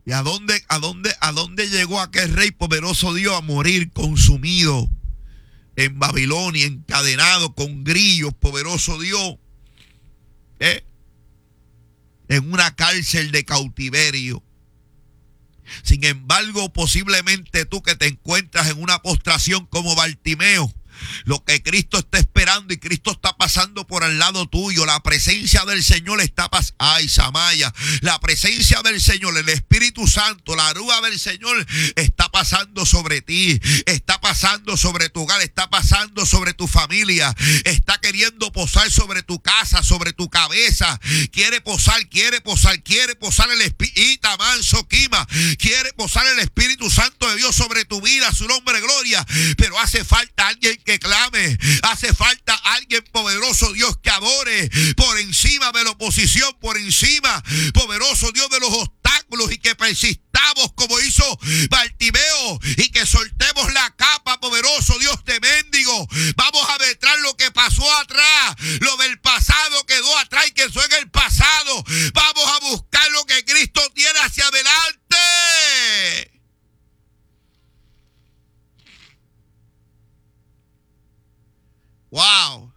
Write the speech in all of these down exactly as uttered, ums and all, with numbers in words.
¿Y a dónde, a dónde, a dónde llegó aquel rey poderoso Dios a morir consumido en Babilonia, encadenado con grillos, poderoso Dios? ¿Eh? En una cárcel de cautiverio. Sin embargo, posiblemente tú que te encuentras en una postración como Bartimeo, lo que Cristo está esperando y Cristo está pasando por al lado tuyo, la presencia del Señor está pasando, ay Samaya, la presencia del Señor, el Espíritu Santo, la rúa del Señor está pasando sobre ti, está pasando sobre tu hogar, está pasando sobre tu familia, está queriendo posar sobre tu casa, sobre tu cabeza, quiere posar, quiere posar, quiere posar el Espíritu, manso Kima, quiere posar el Espíritu Santo de Dios sobre tu vida, su nombre gloria, pero hace falta alguien que clame, hace falta alguien poderoso Dios que adore por encima de la oposición, por encima, poderoso Dios, de los obstáculos, y que persistamos como hizo Bartimeo y que soltemos la capa, poderoso Dios, de mendigo. Vamos a ver lo que pasó atrás, lo del pasado quedó atrás y quedó en el pasado. Vamos a buscar lo que Cristo tiene hacia adelante. Wow.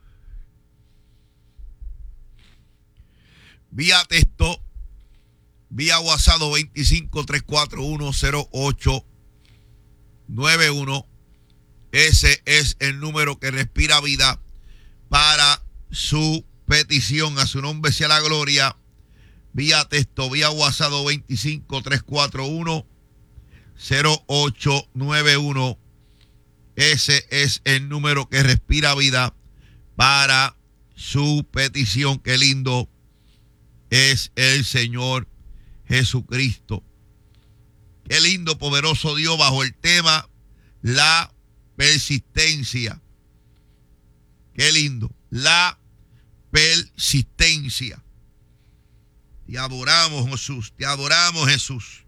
Vía texto, vía WhatsApp veinticinco, tres cuatro uno, cero ocho nueve uno. Ese es el número que respira vida para su petición. A su nombre sea la gloria. Vía texto, vía WhatsApp veinticinco, tres cuatro uno, cero ocho nueve uno. Ese es el número que respira vida para su petición. Qué lindo es el Señor Jesucristo. Qué lindo, poderoso Dios, bajo el tema la persistencia. Qué lindo, la persistencia. Te adoramos, Jesús, te adoramos, Jesús.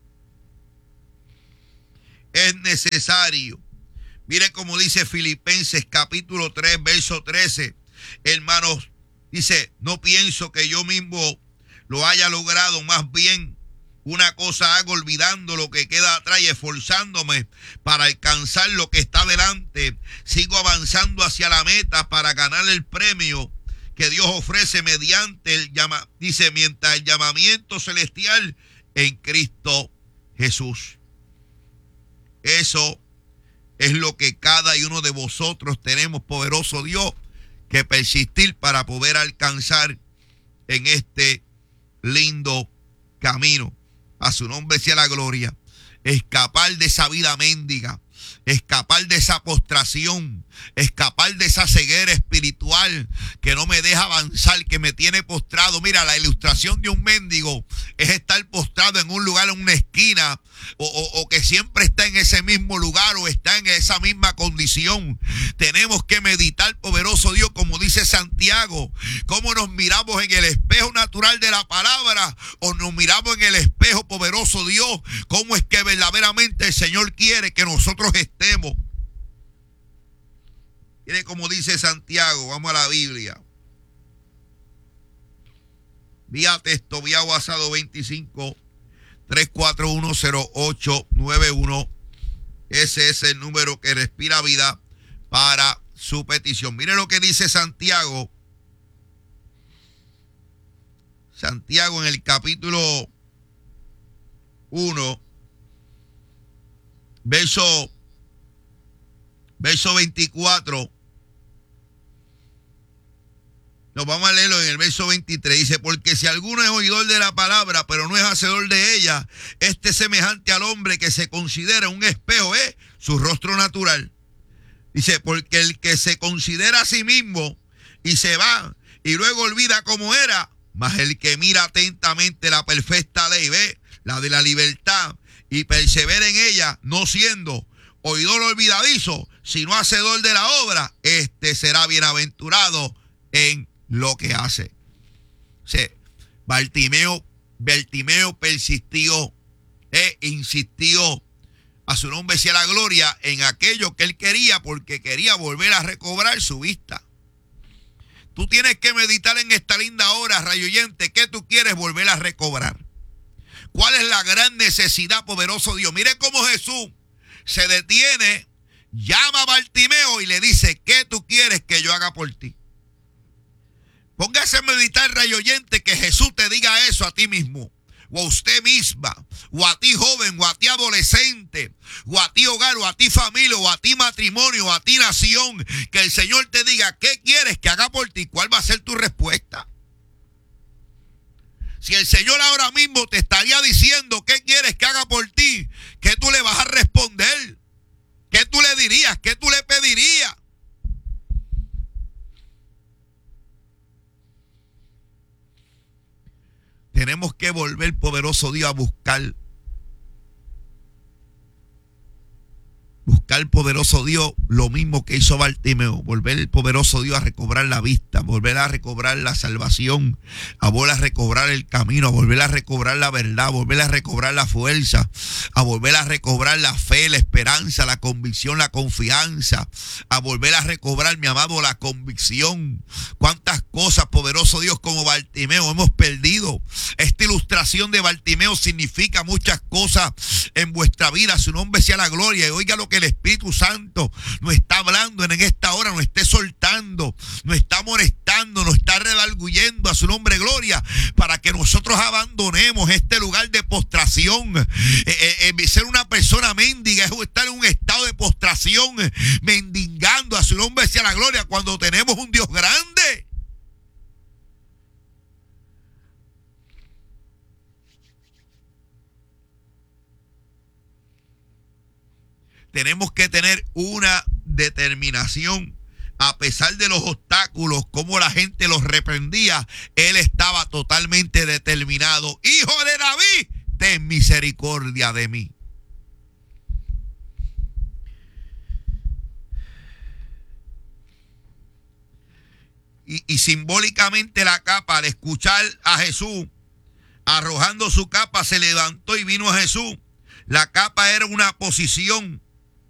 Es necesario. Mire cómo dice Filipenses capítulo tres, verso trece. Hermanos, dice, no pienso que yo mismo lo haya logrado, más bien una cosa hago, olvidando lo que queda atrás y esforzándome para alcanzar lo que está delante. Sigo avanzando hacia la meta para ganar el premio que Dios ofrece mediante el llama, dice, mientras el llamamiento celestial en Cristo Jesús. Eso es lo que cada y uno de vosotros tenemos, poderoso Dios, que persistir para poder alcanzar en este lindo camino. A su nombre sea la gloria. Escapar de esa vida mendiga, escapar de esa postración, escapar de esa ceguera espiritual que no me deja avanzar, que me tiene postrado. Mira, la ilustración de un mendigo es estar postrado en un lugar, en una esquina, o, o, o que siempre está en ese mismo lugar o está en esa misma condición. Tenemos que meditar, poderoso Dios, como dice Santiago, cómo nos miramos en el espejo natural de la palabra o nos miramos en el espejo, poderoso Dios, cómo es que verdaderamente el Señor quiere que nosotros estemos. Mire como dice Santiago, vamos a la Biblia. Vía texto, vía WhatsApp veinticinco, tres cuatro uno, cero ocho nueve uno. Ese es el número que respira vida para su petición. Mire lo que dice Santiago. Santiago en el capítulo uno, verso, verso veinticuatro. Nos vamos a leerlo en el verso veintitrés. Dice, porque si alguno es oidor de la palabra, pero no es hacedor de ella, este es semejante al hombre que se considera un espejo, ¿eh? Su rostro natural. Dice, porque el que se considera a sí mismo y se va y luego olvida cómo era, mas el que mira atentamente la perfecta ley, ¿ve? La de la libertad, y persevera en ella, no siendo oidor olvidadizo, sino hacedor de la obra, este será bienaventurado en lo que hace. O sea, Bartimeo, Bartimeo persistió e insistió, a su nombre sea la gloria, en aquello que él quería, porque quería volver a recobrar su vista. Tú tienes que meditar en esta linda hora, rayo oyente, ¿qué tú quieres volver a recobrar? ¿Cuál es la gran necesidad, poderoso Dios? Mire cómo Jesús se detiene, llama a Bartimeo y le dice, ¿qué tú quieres que yo haga por ti? Póngase a meditar, rayo oyente, que Jesús te diga eso a ti mismo, o a usted misma, o a ti joven, o a ti adolescente, o a ti hogar, o a ti familia, o a ti matrimonio, o a ti nación, que el Señor te diga, ¿qué quieres que haga por ti? ¿Cuál va a ser tu respuesta? Si el Señor ahora mismo te estaría diciendo, ¿qué quieres que haga por ti? ¿Qué tú le vas a responder? ¿Qué tú le dirías? ¿Qué tú le pedirías? Tenemos que volver, poderoso Dios, a buscar. Buscar, poderoso Dios, lo mismo que hizo Bartimeo. Volver, poderoso Dios, a recobrar la vista. Volver a recobrar la salvación. A volver a recobrar el camino. A volver a recobrar la verdad. A volver a recobrar la fuerza. A volver a recobrar la fe, la esperanza, la convicción, la confianza. A volver a recobrar, mi amado, la convicción. Cuántas cosas, poderoso Dios, como Bartimeo hemos perdido. Esta ilustración de Bartimeo significa muchas cosas en vuestra vida. Su nombre sea la gloria. Y oiga lo que el Espíritu Santo nos está hablando en esta hora, nos está soltando, nos está molestando, nos está redarguyendo, a su nombre gloria, para que nosotros abandonemos este lugar de postración. Eh, eh, ser una persona mendiga es estar en un estado de postración, mendigando, a su nombre sea la gloria, cuando tenemos un Dios grande. Tenemos que tener una determinación. A pesar de los obstáculos, como la gente los reprendía, él estaba totalmente determinado. Hijo de David, ten misericordia de mí. Y, y simbólicamente la capa, al escuchar a Jesús arrojando su capa, se levantó y vino a Jesús. La capa era una posición